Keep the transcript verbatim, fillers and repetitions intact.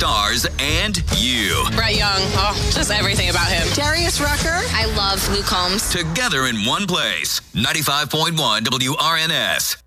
stars and you. Brett Young, oh, just everything about him. Darius Rucker. I love Luke Combs. Together in one place. ninety-five point one W R N S.